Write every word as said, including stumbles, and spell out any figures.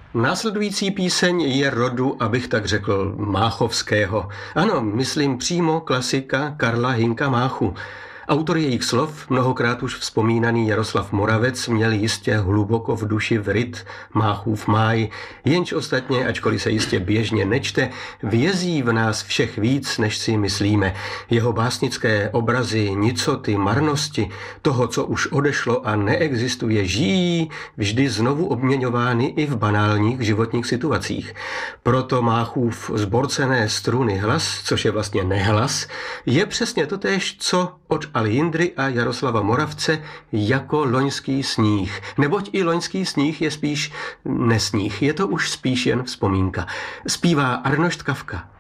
Následující píseň je rodu, abych tak řekl, máchovského. Ano, myslím přímo klasika Karla Hynka Máchu. Autor jejich slov, mnohokrát už vzpomínaný Jaroslav Moravec, měl jistě hluboko v duši vryt Máchův máj, jenž ostatně, ačkoliv se jistě běžně nečte, vězí v nás všech víc, než si myslíme. Jeho básnické obrazy nicoty, marnosti, toho, co už odešlo a neexistuje, žijí vždy znovu obměňovány i v banálních životních situacích. Proto Máchův zborcené struny hlas, což je vlastně nehlas, je přesně totéž, co od Aljindry a Jaroslava Moravce jako loňský sníh. Neboť i loňský sníh je spíš nesníh. Je to už spíš jen vzpomínka. Zpívá Arnošt Kafka.